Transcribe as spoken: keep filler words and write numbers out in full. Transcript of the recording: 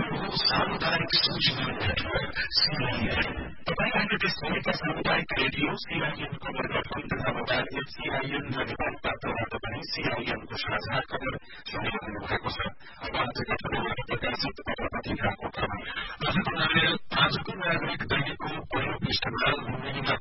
सामुदायिक सूचना network CIN. तपाईँ अहिले देशभरिका सामुदायिक रेडियो सीआईएनको वर्गफल तथा मोबाइल एप सीआईएन र नेपाल पात्रबाट पनि सीआईएनको साझा खबर सुनिरहनु भएको छ। अब आजका खबरबाट प्रकाशित पत्र पत्रिकाको खबर। आजको नागरिक आजको नागरिक दैनिकको पहिलो पृष्ठमा लुम्बिनीमा